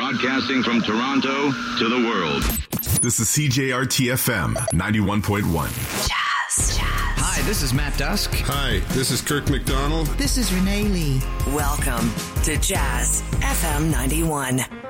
Broadcasting from Toronto to the world. This is CJRT-FM 91.1. Jazz. Hi, this is Matt Dusk. Hi, this is Kirk McDonald. This is Renee Lee. Welcome to Jazz FM 91.